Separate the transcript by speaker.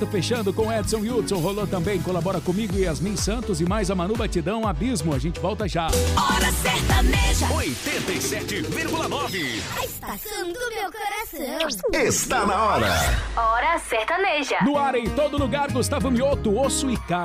Speaker 1: Fechando com Edson Hudson, rolou também, colabora comigo Yasmin Santos e mais a Manu Batidão, Abismo. A gente volta já.
Speaker 2: Hora Sertaneja
Speaker 3: 87,9.
Speaker 2: A estação do meu coração.
Speaker 3: Está na hora.
Speaker 2: Hora Sertaneja.
Speaker 1: No ar, em todo lugar, Gustavo Mioto, Osso e Carne.